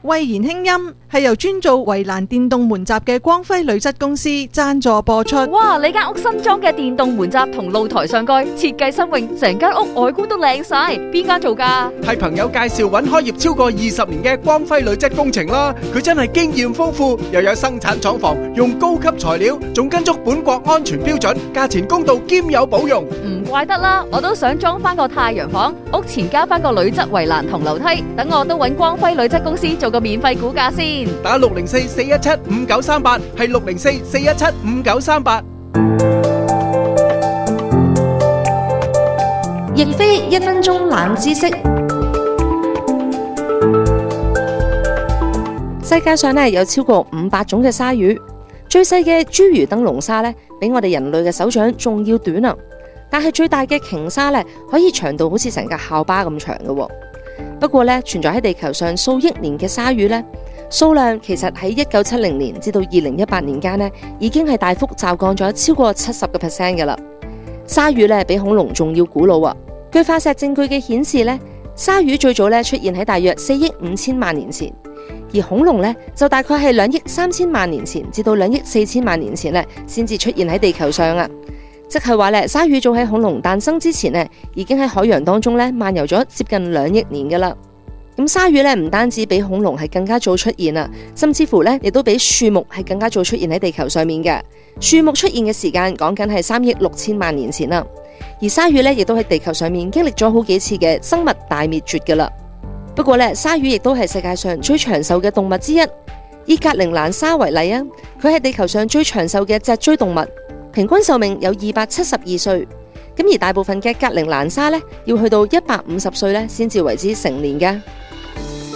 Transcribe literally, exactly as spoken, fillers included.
慧言輕音係由專做圍欄電動門閘嘅光輝鋁質公司贊助播出。 哇！你間屋新裝嘅電動門閘同露台上蓋設計新穎，成間屋外觀都靚晒。邊間做㗎？ 係朋友介紹揾開業超過二十年嘅光輝鋁質工程啦。佢真係經驗豐富，又有生產廠房，用高級材料，仲跟足本國安全標準，價錢公道兼有保用。 唔怪得啦，我都想裝翻個太陽房，屋前加翻個鋁質圍欄同樓梯，等我都揾光輝鋁質公司做個免費估價先。 打六零四四一七五九三八，係六零四四一七五九三八。 亦非一分鐘冷知識。世界上咧有超過五百種嘅鯊魚，最細嘅侏儒燈籠鯊咧，比我哋人類嘅手掌仲要短啊！但係最大嘅鯨鯊咧，可以長到好似成架校巴咁長嘅。不過咧，存在喺地球上數億年嘅鯊魚咧，數量其實喺一九七零年至到二零一八年間咧，已經係大幅驟降咗超過七十個 percent 嘅啦。鯊魚咧比恐龍仲要古老啊！據化石證據嘅顯示咧，鯊魚最早咧出現喺大約四億五千萬年前，而恐龍咧就大概係兩億三千萬年前至到兩億四千萬年前咧先至出現喺地球上啊！即係話咧，鯊魚早喺恐龍誕生之前咧，已經喺海洋當中咧漫遊咗接近兩億年噶啦。咁鯊魚咧唔單止比恐龍係更加早出現啊，甚至乎咧亦都比樹木係更加早出現喺地球上面嘅。樹木出現嘅時間講緊係三億六千萬年前啦。而鯊魚咧亦都喺地球上面經歷咗好幾次嘅生物大滅絕噶啦。不過咧，鯊魚亦都係世界上最長壽嘅動物之一。以格陵蘭鯊為例啊，佢係地球上最長壽嘅脊椎動物，平均壽命有二百七十二歲。咁而大部分嘅格陵蘭鯊咧，要去到一百五十歲咧先至為之成年嘅。